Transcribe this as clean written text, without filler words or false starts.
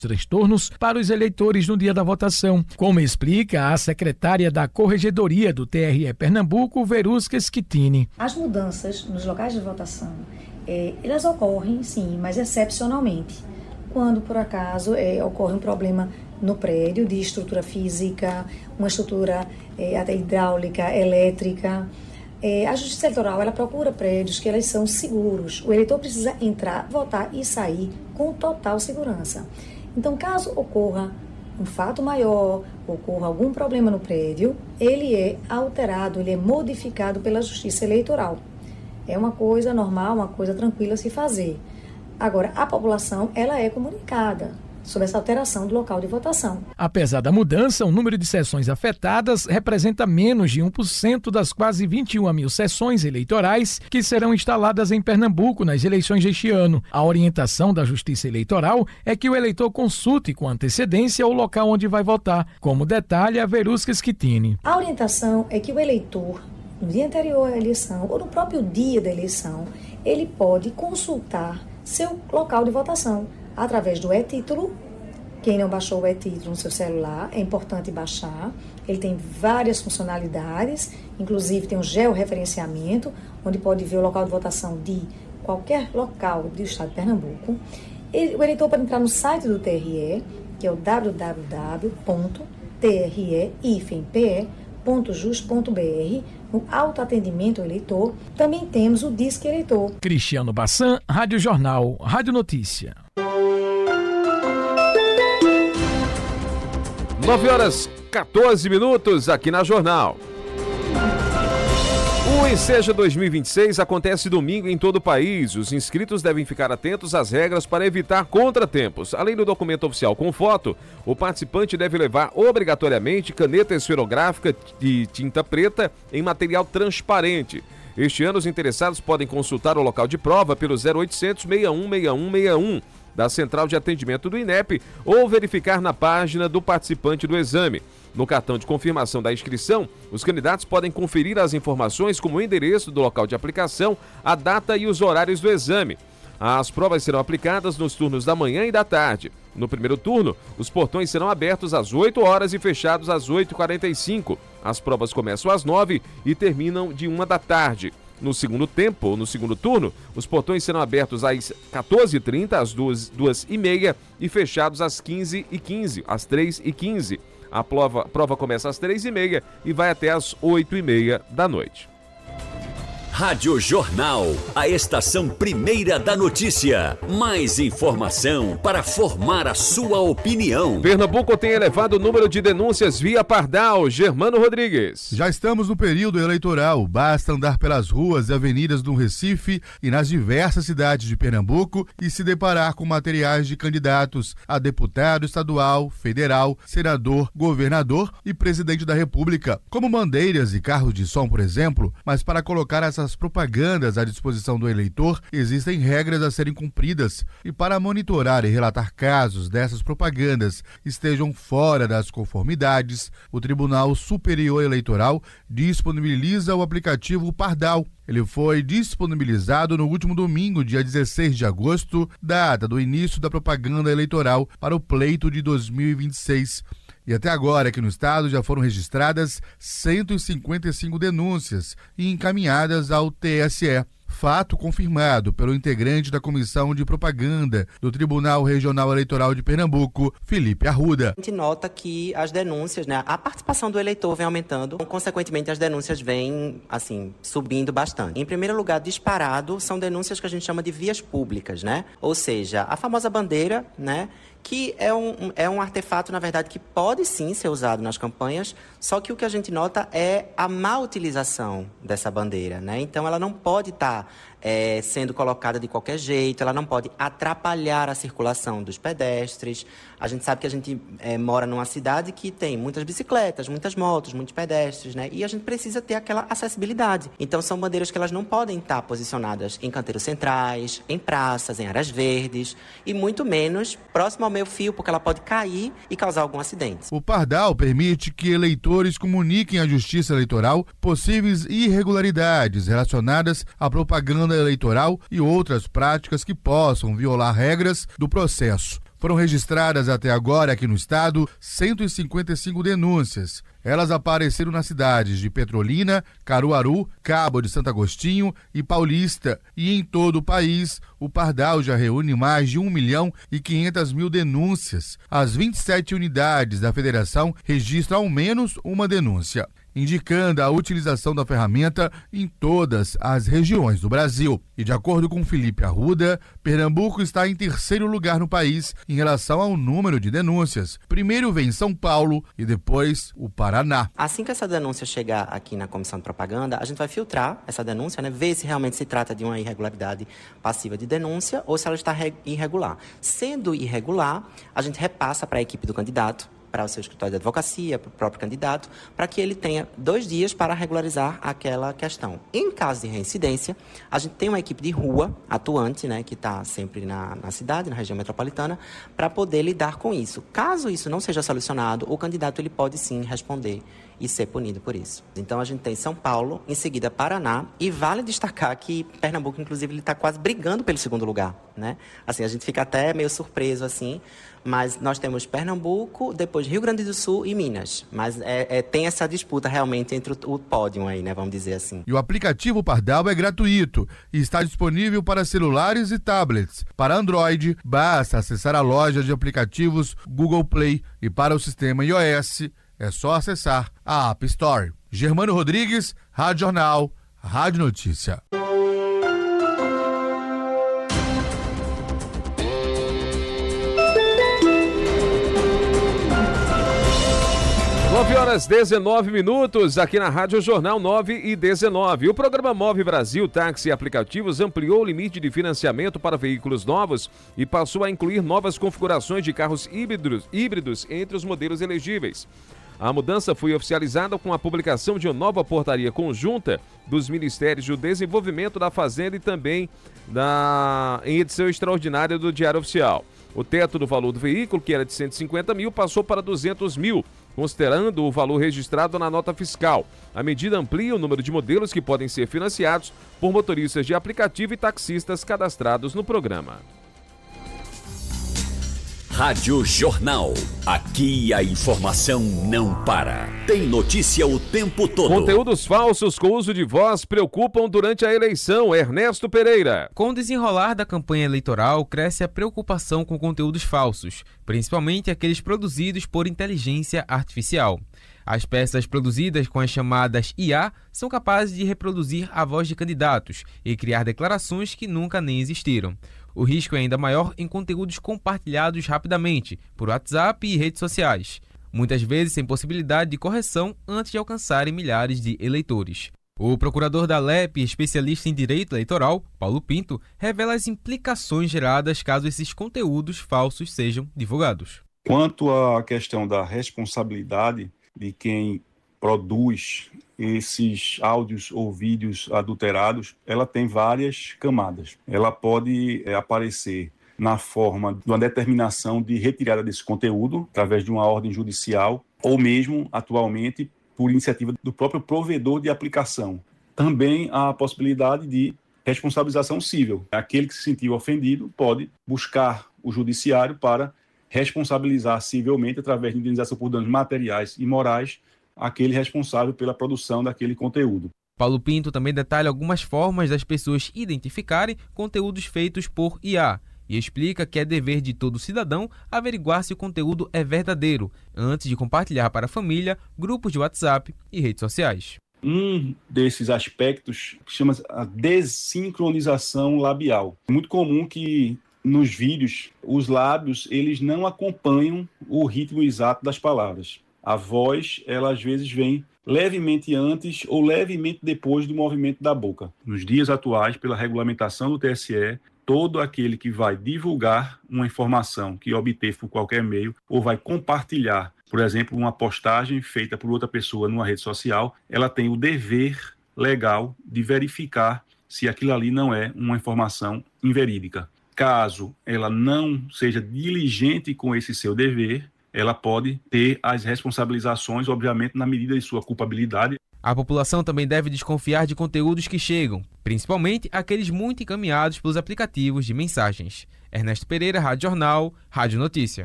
transtornos para os eleitores no dia da votação, como explica a secretária da Corregedoria do TRE Pernambuco, Verusca Schettini. As mudanças nos locais de votação, elas ocorrem sim, mas excepcionalmente. Quando, por acaso, ocorre um problema no prédio de estrutura física, uma estrutura até hidráulica, elétrica. A Justiça Eleitoral ela procura prédios que eles são seguros. O eleitor precisa entrar, votar e sair com total segurança. Então, caso ocorra um fato maior, ocorra algum problema no prédio, ele é alterado, ele é modificado pela Justiça Eleitoral. É uma coisa normal, uma coisa tranquila a se fazer. Agora, a população ela é comunicada sobre essa alteração do local de votação. Apesar da mudança, o número de sessões afetadas representa menos de 1% das quase 21 mil sessões eleitorais que serão instaladas em Pernambuco nas eleições deste ano. A orientação da Justiça Eleitoral é que o eleitor consulte com antecedência o local onde vai votar, como detalha a Verusca Schettini. A orientação é que o eleitor, no dia anterior à eleição ou no próprio dia da eleição, ele pode consultar seu local de votação através do e-título. Quem não baixou o e-título no seu celular, é importante baixar. Ele tem várias funcionalidades, inclusive tem um georreferenciamento, onde pode ver o local de votação de qualquer local do estado de Pernambuco. O eleitor pode entrar no site do TRE, que é o www.tre-pe.jus.br. No autoatendimento ao eleitor, também temos o Disque Eleitor. Cristiano Bassan, Rádio Jornal, Rádio Notícia. 9h14 aqui na Jornal. O Enseja 2026 acontece domingo em todo o país. Os inscritos devem ficar atentos às regras para evitar contratempos. Além do documento oficial com foto, o participante deve levar obrigatoriamente caneta esferográfica de tinta preta em material transparente. Este ano, os interessados podem consultar o local de prova pelo 0800 61 61 61 da Central de Atendimento do INEP ou verificar na página do participante do exame. No cartão de confirmação da inscrição, os candidatos podem conferir as informações como o endereço do local de aplicação, a data e os horários do exame. As provas serão aplicadas nos turnos da manhã e da tarde. No primeiro turno, os portões serão abertos às 8 horas e fechados às 8h45. As provas começam às 9 e terminam de 1 da tarde. No segundo turno, os portões serão abertos às 14h30, às 2h30 e fechados às 15h15, às 3h15. A prova começa às 3h30 e vai até às 8h30 da noite. Rádio Jornal, a estação primeira da notícia. Mais informação para formar a sua opinião. Pernambuco tem elevado o número de denúncias via Pardal. Germano Rodrigues. Já estamos no período eleitoral. Basta andar pelas ruas e avenidas do Recife e nas diversas cidades de Pernambuco e se deparar com materiais de candidatos a deputado estadual, federal, senador, governador e presidente da República, como bandeiras e carros de som, por exemplo. Mas para colocar essas propagandas à disposição do eleitor, existem regras a serem cumpridas e para monitorar e relatar casos dessas propagandas estejam fora das conformidades, o Tribunal Superior Eleitoral disponibiliza o aplicativo Pardal. Ele foi disponibilizado no último domingo, dia 16 de agosto, data do início da propaganda eleitoral para o pleito de 2026. E até agora, aqui no estado, já foram registradas 155 denúncias e encaminhadas ao TSE. Fato confirmado pelo integrante da Comissão de Propaganda do Tribunal Regional Eleitoral de Pernambuco, Felipe Arruda. A gente nota que as denúncias, a participação do eleitor vem aumentando, consequentemente as denúncias vêm, subindo bastante. Em primeiro lugar, disparado, são denúncias que a gente chama de vias públicas, Ou seja, a famosa bandeira, que é um artefato, na verdade, que pode sim ser usado nas campanhas, só que o que a gente nota é a má utilização dessa bandeira, Então ela não pode estar sendo colocada de qualquer jeito, ela não pode atrapalhar a circulação dos pedestres. A gente sabe que a gente mora numa cidade que tem muitas bicicletas, muitas motos, muitos pedestres, E a gente precisa ter aquela acessibilidade. Então são bandeiras que elas não podem estar posicionadas em canteiros centrais, em praças, em áreas verdes e muito menos próximo ao meio-fio, porque ela pode cair e causar algum acidente. O Pardal permite que eleitores comuniquem à Justiça Eleitoral possíveis irregularidades relacionadas à propaganda eleitoral e outras práticas que possam violar regras do processo. Foram registradas até agora aqui no estado 155 denúncias. Elas apareceram nas cidades de Petrolina, Caruaru, Cabo de Santo Agostinho e Paulista. E em todo o país, o Pardal já reúne mais de 1.500.000 denúncias. As 27 unidades da federação registram ao menos uma denúncia, indicando a utilização da ferramenta em todas as regiões do Brasil. E de acordo com Felipe Arruda, Pernambuco está em terceiro lugar no país em relação ao número de denúncias. Primeiro vem São Paulo e depois o Paraná. Assim que essa denúncia chegar aqui na Comissão de Propaganda, a gente vai filtrar essa denúncia, ver se realmente se trata de uma irregularidade passiva de denúncia ou se ela está irregular. Sendo irregular, a gente repassa para a equipe do candidato, para o seu escritório de advocacia, para o próprio candidato, para que ele tenha 2 dias para regularizar aquela questão. Em caso de reincidência, a gente tem uma equipe de rua atuante, que está sempre na cidade, na região metropolitana, para poder lidar com isso. Caso isso não seja solucionado, o candidato ele pode sim responder e ser punido por isso. Então a gente tem São Paulo, em seguida Paraná, e vale destacar que Pernambuco, inclusive, ele está quase brigando pelo segundo lugar, Assim, a gente fica até meio surpreso, assim, mas nós temos Pernambuco, depois Rio Grande do Sul e Minas. Mas tem essa disputa realmente entre o pódio aí, vamos dizer assim. E o aplicativo Pardal é gratuito e está disponível para celulares e tablets. Para Android, basta acessar a loja de aplicativos Google Play e para o sistema iOS é só acessar a App Store. Germano Rodrigues, Rádio Jornal, Rádio Notícia. 9h19 aqui na Rádio Jornal 9h19. O programa Move Brasil Táxi e Aplicativos ampliou o limite de financiamento para veículos novos e passou a incluir novas configurações de carros híbridos entre os modelos elegíveis. A mudança foi oficializada com a publicação de uma nova portaria conjunta dos Ministérios do Desenvolvimento da Fazenda e também em edição extraordinária do Diário Oficial. O teto do valor do veículo, que era de 150 mil, passou para 200 mil, considerando o valor registrado na nota fiscal. A medida amplia o número de modelos que podem ser financiados por motoristas de aplicativo e taxistas cadastrados no programa. Rádio Jornal. Aqui a informação não para. Tem notícia o tempo todo. Conteúdos falsos com uso de voz preocupam durante a eleição. Ernesto Pereira. Com o desenrolar da campanha eleitoral, cresce a preocupação com conteúdos falsos, principalmente aqueles produzidos por inteligência artificial. As peças produzidas com as chamadas IA são capazes de reproduzir a voz de candidatos e criar declarações que nunca nem existiram. O risco é ainda maior em conteúdos compartilhados rapidamente por WhatsApp e redes sociais, muitas vezes sem possibilidade de correção antes de alcançarem milhares de eleitores. O procurador da LEP e especialista em direito eleitoral, Paulo Pinto, revela as implicações geradas caso esses conteúdos falsos sejam divulgados. Quanto à questão da responsabilidade de quem produz esses áudios ou vídeos adulterados, ela tem várias camadas. Ela pode aparecer na forma de uma determinação de retirada desse conteúdo, através de uma ordem judicial, ou mesmo, atualmente, por iniciativa do próprio provedor de aplicação. Também há a possibilidade de responsabilização civil. Aquele que se sentiu ofendido pode buscar o judiciário para responsabilizar civilmente, através de indenização por danos materiais e morais, aquele responsável pela produção daquele conteúdo. Paulo Pinto também detalha algumas formas das pessoas identificarem conteúdos feitos por IA e explica que é dever de todo cidadão averiguar se o conteúdo é verdadeiro antes de compartilhar para a família, grupos de WhatsApp e redes sociais. Um desses aspectos chama-se a desincronização labial. É muito comum que nos vídeos os lábios eles não acompanham o ritmo exato das palavras. A voz, ela às vezes vem levemente antes ou levemente depois do movimento da boca. Nos dias atuais, pela regulamentação do TSE, todo aquele que vai divulgar uma informação que obteve por qualquer meio ou vai compartilhar, por exemplo, uma postagem feita por outra pessoa numa rede social, ela tem o dever legal de verificar se aquilo ali não é uma informação inverídica. Caso ela não seja diligente com esse seu dever, ela pode ter as responsabilizações, obviamente, na medida de sua culpabilidade. A população também deve desconfiar de conteúdos que chegam, principalmente aqueles muito encaminhados pelos aplicativos de mensagens. Ernesto Pereira, Rádio Jornal, Rádio Notícia.